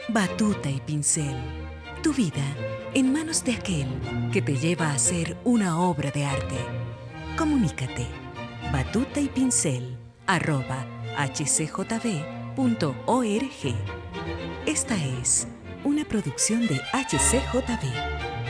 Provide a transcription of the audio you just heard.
Batuta y pincel. Tu vida en manos de aquel que te lleva a hacer una obra de arte. Comunícate. Batuta y pincel @hcjb.org. Esta es una producción de HCJB.